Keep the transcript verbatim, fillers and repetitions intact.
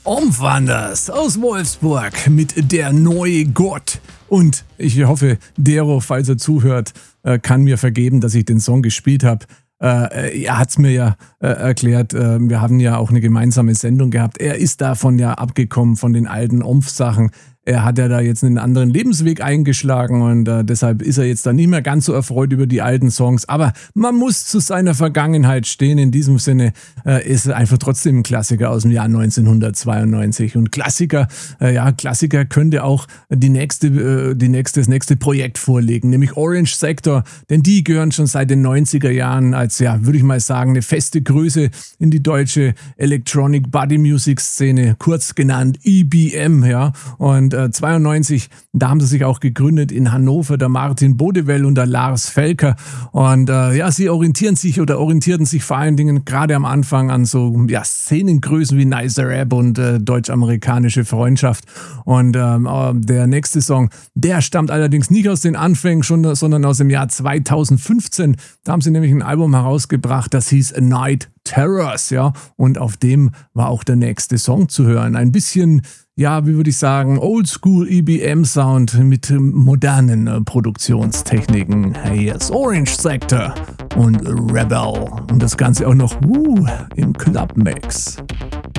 Umwanders aus Wolfsburg mit Der neue Gott. Und ich hoffe, Dero, falls er zuhört, kann mir vergeben, dass ich den Song gespielt habe. Äh, er hat es mir ja äh, erklärt, äh, wir haben ja auch eine gemeinsame Sendung gehabt. Er ist davon ja abgekommen, von den alten Omf-Sachen. Er hat ja da jetzt einen anderen Lebensweg eingeschlagen und äh, deshalb ist er jetzt da nicht mehr ganz so erfreut über die alten Songs. Aber man muss zu seiner Vergangenheit stehen. In diesem Sinne äh, ist er einfach trotzdem ein Klassiker aus dem Jahr neunzehnhundertzweiundneunzig. Und Klassiker, äh, ja, Klassiker könnte auch die nächste, äh, die nächste, das nächste Projekt vorlegen, nämlich Orange Sector. Denn die gehören schon seit den neunziger Jahren als, ja, würde ich mal sagen, eine feste Größe in die deutsche Electronic Body Music Szene, kurz genannt E B M, ja. Und zweiundneunzig, da haben sie sich auch gegründet in Hannover, der Martin Bodewell und der Lars Felker. Und äh, ja, sie orientieren sich oder orientierten sich vor allen Dingen gerade am Anfang an so ja, Szenengrößen wie Nicer Rap und äh, deutsch-amerikanische Freundschaft. Und ähm, äh, der nächste Song, der stammt allerdings nicht aus den Anfängen, schon, sondern aus dem Jahr zweitausendfünfzehn. Da haben sie nämlich ein Album herausgebracht, das hieß A Night Terrors, ja. Und auf dem war auch der nächste Song zu hören. Ein bisschen, ja, wie würde ich sagen, Oldschool E B M-Sound mit modernen äh, Produktionstechniken. Hey, jetzt Orange Sector und Rebel. Und das Ganze auch noch uh, im Club-Mix.